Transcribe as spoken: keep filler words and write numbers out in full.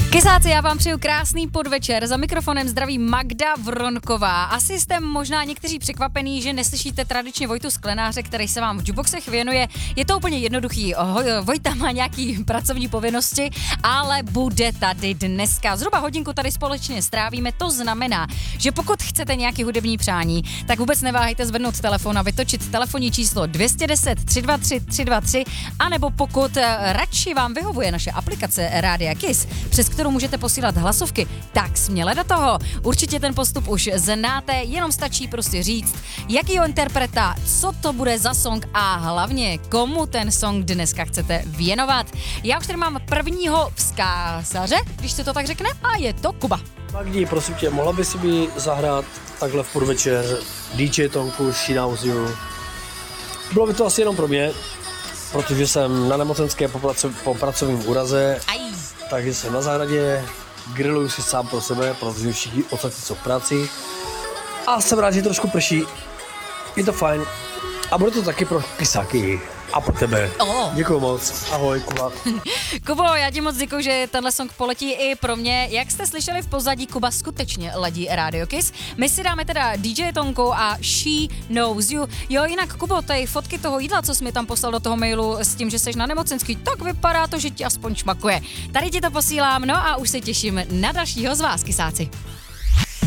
Kysáci, já vám přeju krásný podvečer. Za mikrofonem zdraví Magda Vronková. Asi jste možná někteří překvapený, že neslyšíte tradičně Vojtu Sklenáře, který se vám v jukeboxech věnuje. Je to úplně jednoduchý. Vojta má nějaký pracovní povinnosti, ale bude tady dneska. Zhruba hodinku tady společně strávíme. To znamená, že pokud chcete nějaký hudební přání, tak vůbec neváhejte zvednout telefon a vytočit telefonní číslo dvě stě deset tři dva tři tři dva tři, anebo pokud radši vám vyhovuje naše aplikace Rádia Kiss, přes kterou můžete posílat hlasovky, tak směle do toho. Určitě ten postup už znáte, jenom stačí prostě říct, jakýho interpreta, co to bude za song a hlavně komu ten song dneska chcete věnovat. Já už tady mám prvního vzkázaře, když se to tak řekne, a je to Kuba. Magdi, prosím tě, mohla by si mi zahrát takhle v podvečer dý džej Tonku, She Knows You. Bylo by to asi jenom pro mě, protože jsem na nemocenské po, praco- po pracovním úraze. Aj. Takže jsem na zahradě, grilluju si sám pro sebe, protože všichni ostatní jsou v práci. A jsem rád, že trošku prší. Je to fajn. A bude to taky pro kysáky. A pro tebe. Oh. Děkuju moc. Ahoj, Kuba. Kubo, já ti moc děkuju, že tenhle song poletí i pro mě. Jak jste slyšeli v pozadí, Kuba skutečně ladí Radio Kiss. My si dáme teda dý džej Tonku a She Knows You. Jo, jinak, Kubo, tady fotky toho jídla, co jsi mi tam poslal do toho mailu s tím, že jsi na nemocenský, tak vypadá to, že ti aspoň šmakuje. Tady ti to posílám, no a už se těším na dalšího z vás, kysáci.